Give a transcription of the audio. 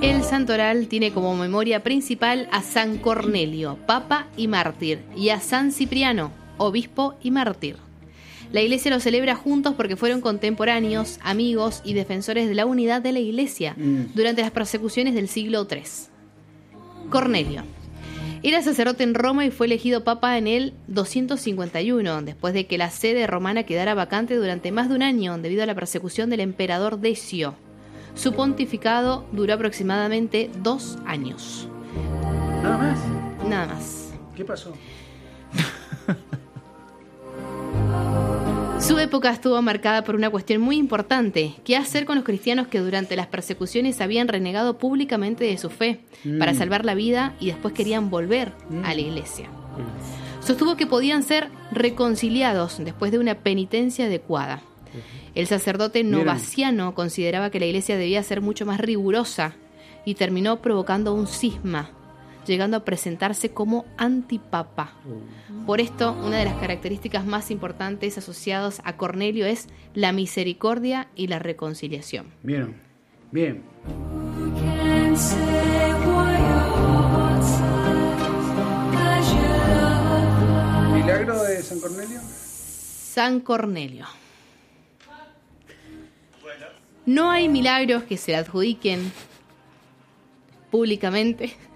El santoral tiene como memoria principal a San Cornelio, papa y mártir, y a San Cipriano, obispo y mártir. La Iglesia los celebra juntos porque fueron contemporáneos, amigos y defensores de la unidad de la Iglesia durante las persecuciones del siglo III. Cornelio era sacerdote en Roma y fue elegido papa en el 251, después de que la sede romana quedara vacante durante más de un año debido a la persecución del emperador Decio. Su pontificado duró aproximadamente 2 años. ¿Nada más? Nada más. ¿Qué pasó? Su época estuvo marcada por una cuestión muy importante: ¿qué hacer con los cristianos que durante las persecuciones habían renegado públicamente de su fe para salvar la vida y después querían volver a la iglesia? Sostuvo que podían ser reconciliados después de una penitencia adecuada. El sacerdote Novaciano consideraba que la iglesia debía ser mucho más rigurosa y terminó provocando un cisma, llegando a presentarse como antipapa. Por esto, una de las características más importantes asociadas a Cornelio es la misericordia y la reconciliación. Bien, bien. ¿Milagro de San Cornelio? San Cornelio. No hay milagros que se adjudiquen públicamente